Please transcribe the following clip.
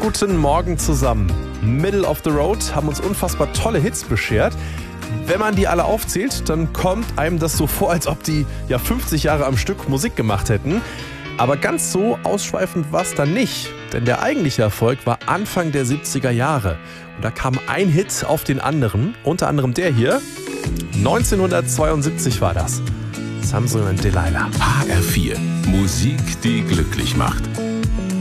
Guten Morgen zusammen. Middle of the Road haben uns unfassbar tolle Hits beschert. Wenn man die alle aufzählt, dann kommt einem das so vor, als ob die 50 Jahre am Stück Musik gemacht hätten. Aber ganz so ausschweifend war es dann nicht. Denn der eigentliche Erfolg war Anfang der 70er Jahre. Und da kam ein Hit auf den anderen, unter anderem der hier. 1972 war das. Samson und Delilah. HR4. Musik, die glücklich macht.